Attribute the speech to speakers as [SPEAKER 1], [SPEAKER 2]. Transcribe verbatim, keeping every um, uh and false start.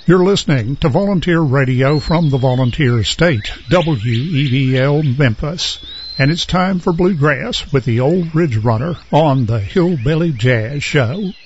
[SPEAKER 1] You're listening to Volunteer Radio from the Volunteer State, W E V L Memphis. And it's time for Bluegrass with the Old Ridge Runner on the Hillbilly Jazz Show.